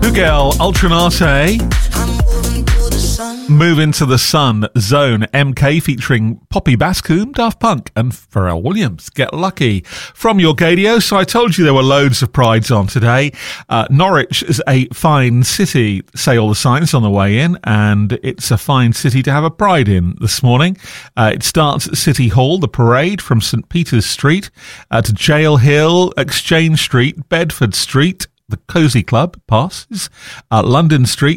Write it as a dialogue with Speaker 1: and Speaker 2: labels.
Speaker 1: Hugel Ultranate. Move into the Sun Zone. MK featuring Poppy Bascoom, Daft Punk and Pharrell Williams. Get Lucky from your Gadio. So I told you there were loads of prides on today. Norwich is a fine city, say all the signs on the way in, and it's a fine city to have a pride in this morning. It starts at City Hall, the parade from St Peter's Street to Jail Hill, Exchange Street, Bedford Street, the Cozy Club passes, London Street,